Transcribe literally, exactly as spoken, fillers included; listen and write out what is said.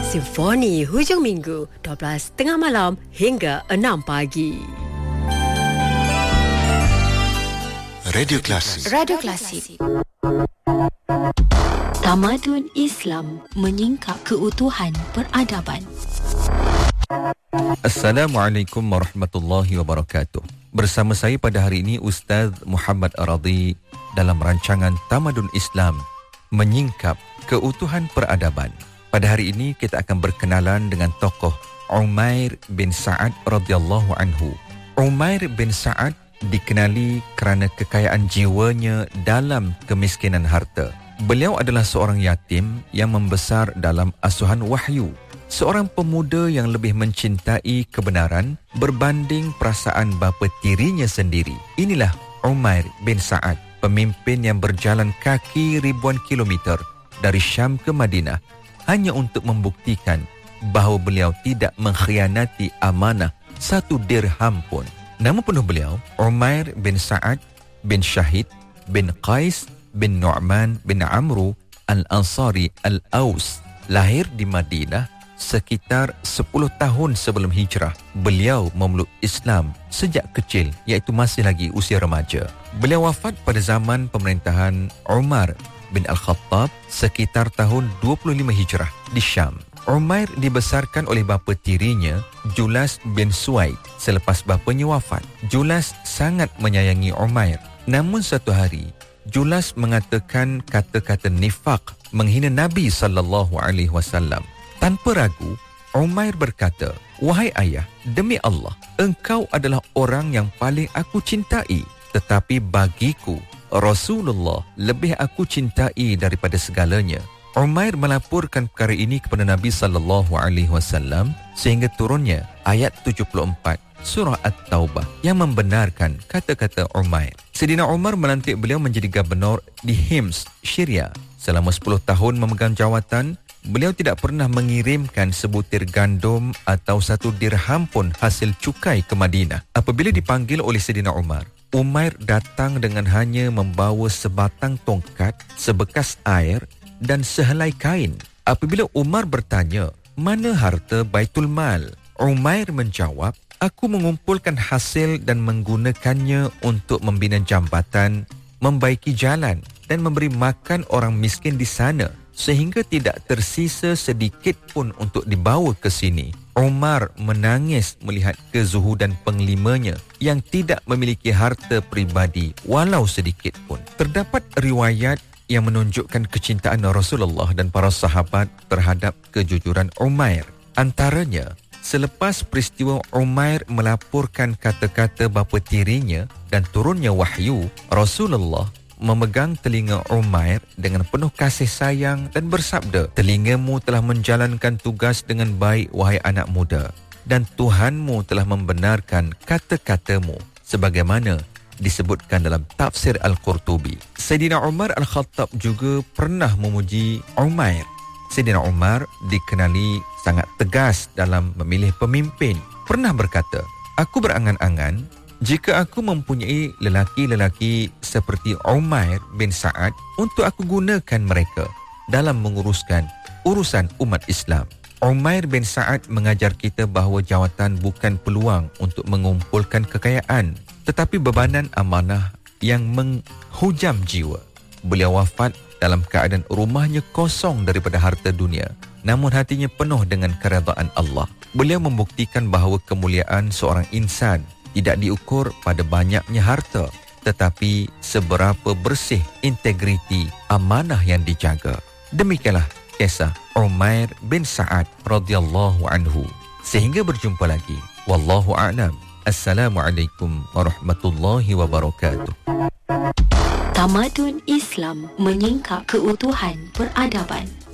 Simfoni hujung minggu dua belas tiga puluh malam hingga enam pagi. Radio Klasik. Radio Klasik. Tamadun Islam menyingkap keutuhan peradaban. Assalamualaikum warahmatullahi wabarakatuh. Bersama saya pada hari ini Ustaz Muhammad Aradi dalam rancangan Tamadun Islam menyingkap keutuhan peradaban. Pada hari ini kita akan berkenalan dengan tokoh Umair bin Sa'ad radhiyallahu anhu. Umair bin Sa'ad dikenali kerana kekayaan jiwanya dalam kemiskinan harta. Beliau adalah seorang yatim yang membesar dalam asuhan wahyu. Seorang pemuda yang lebih mencintai kebenaran berbanding perasaan bapa tirinya sendiri. Inilah Umair bin Sa'ad, pemimpin yang berjalan kaki ribuan kilometer dari Syam ke Madinah hanya untuk membuktikan bahawa beliau tidak mengkhianati amanah satu dirham pun. Nama penuh beliau Umair bin Sa'ad bin Syahid bin Qais bin Nu'man bin Amru Al-Ansari Al-Aus. Lahir di Madinah sekitar sepuluh tahun sebelum hijrah. Beliau memeluk Islam sejak kecil, iaitu masih lagi usia remaja. Beliau wafat pada zaman pemerintahan Umar bin Al-Khattab sekitar tahun dua puluh lima hijrah di Syam. Umair dibesarkan oleh bapa tirinya Julas bin Suwaid selepas bapanya wafat. Julas sangat menyayangi Umair. Namun satu hari Julas mengatakan kata-kata nifaq menghina Nabi sallallahu alaihi wasallam. Tanpa ragu, Umair berkata, "Wahai ayah, demi Allah, engkau adalah orang yang paling aku cintai, tetapi bagiku Rasulullah lebih aku cintai daripada segalanya." Umair melaporkan perkara ini kepada Nabi sallallahu alaihi wasallam sehingga turunnya ayat tujuh puluh empat surah At-Taubah yang membenarkan kata-kata Umair. Sayyidina Umar melantik beliau menjadi gubernur di Hims, Syria. Selama sepuluh tahun memegang jawatan, beliau tidak pernah mengirimkan sebutir gandum atau satu dirham pun hasil cukai ke Madinah. Apabila dipanggil oleh Sayyidina Umar, Umair datang dengan hanya membawa sebatang tongkat, sebekas air dan sehelai kain. Apabila Umar bertanya, "Mana harta Baitul Mal?" Umair menjawab, "Aku mengumpulkan hasil dan menggunakannya untuk membina jambatan, membaiki jalan dan memberi makan orang miskin di sana sehingga tidak tersisa sedikit pun untuk dibawa ke sini." Umar menangis melihat kezuhudan penglimanya yang tidak memiliki harta peribadi walau sedikit pun. Terdapat riwayat yang menunjukkan kecintaan Rasulullah dan para sahabat terhadap kejujuran Umair. Antaranya, selepas peristiwa Umair melaporkan kata-kata bapa tirinya dan turunnya wahyu, Rasulullah memegang telinga Umair dengan penuh kasih sayang dan bersabda, "Telingamu telah menjalankan tugas dengan baik, wahai anak muda, dan Tuhanmu telah membenarkan kata-katamu," sebagaimana disebutkan dalam tafsir Al-Qurtubi. Sayyidina Umar Al-Khattab juga pernah memuji Umair. Sayyidina Umar dikenali sangat tegas dalam memilih pemimpin. Pernah berkata, "Aku berangan-angan jika aku mempunyai lelaki-lelaki seperti Umair bin Sa'ad untuk aku gunakan mereka dalam menguruskan urusan umat Islam." Umair bin Sa'ad mengajar kita bahawa jawatan bukan peluang untuk mengumpulkan kekayaan, tetapi bebanan amanah yang menghujam jiwa. Beliau wafat dalam keadaan rumahnya kosong daripada harta dunia, namun hatinya penuh dengan keredaan Allah. Beliau membuktikan bahawa kemuliaan seorang insan tidak diukur pada banyaknya harta, tetapi seberapa bersih integriti amanah yang dijaga. Demikianlah kisah Umair bin Sa'ad radhiyallahu anhu. Sehingga berjumpa lagi. Wallahu a'lam. Assalamualaikum warahmatullahi wabarakatuh. Tamadun Islam menyingkap keutuhan peradaban.